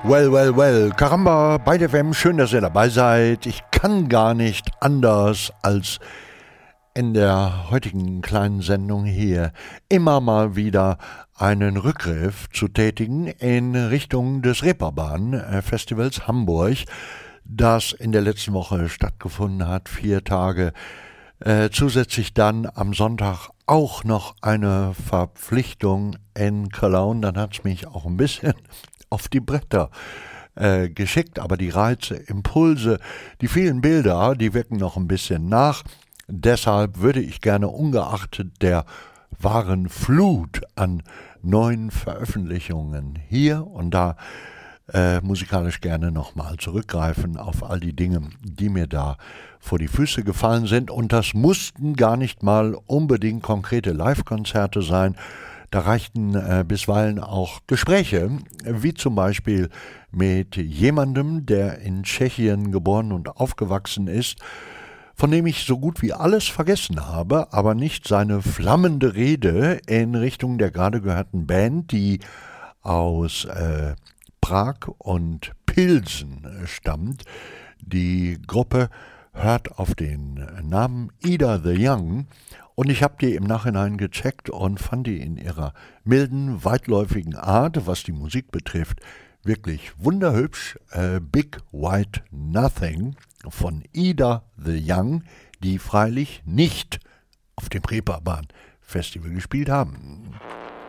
Well, Karamba, bei der FM, schön, dass ihr dabei seid. Ich kann gar nicht anders, als in der heutigen kleinen Sendung hier immer mal wieder einen Rückgriff zu tätigen in Richtung des Reeperbahn-Festivals Hamburg, das in der letzten Woche stattgefunden hat, 4 Tage. Zusätzlich dann am Sonntag auch noch eine Verpflichtung in Cologne. Dann hat es mich auch ein bisschen auf die Bretter geschickt, aber die Reize, Impulse, die vielen Bilder, die wirken noch ein bisschen nach. Deshalb würde ich gerne ungeachtet der wahren Flut an neuen Veröffentlichungen hier und da musikalisch gerne nochmal zurückgreifen auf all die Dinge, die mir da vor die Füße gefallen sind. Und das mussten gar nicht mal unbedingt konkrete Live-Konzerte sein. Da reichten bisweilen auch Gespräche, wie zum Beispiel mit jemandem, der in Tschechien geboren und aufgewachsen ist, von dem ich so gut wie alles vergessen habe, aber nicht seine flammende Rede in Richtung der gerade gehörten Band, die aus Prag und Pilsen stammt. Die Gruppe hört auf den Namen Ida the Young und ich habe die im Nachhinein gecheckt und fand die in ihrer milden, weitläufigen Art, was die Musik betrifft, wirklich wunderhübsch. Big White Nothing von Ida the Young, die freilich nicht auf dem Reeperbahn Festival gespielt haben.